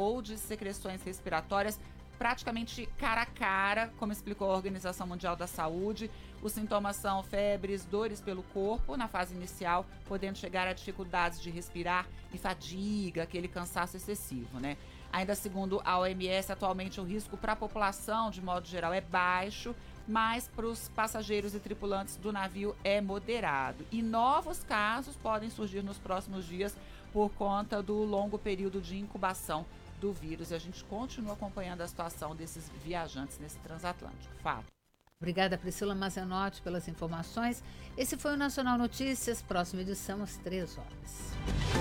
ou de secreções respiratórias praticamente cara a cara, como explicou a Organização Mundial da Saúde. Os sintomas são febres, dores pelo corpo na fase inicial, podendo chegar a dificuldades de respirar e fadiga, aquele cansaço excessivo, né? Ainda segundo a OMS, atualmente o risco para a população, de modo geral, é baixo, mas para os passageiros e tripulantes do navio é moderado. E novos casos podem surgir nos próximos dias por conta do longo período de incubação do vírus. E a gente continua acompanhando a situação desses viajantes nesse transatlântico. Fala. Obrigada, Priscila Mazenotti, pelas informações. Esse foi o Nacional Notícias. Próxima edição às 3 horas.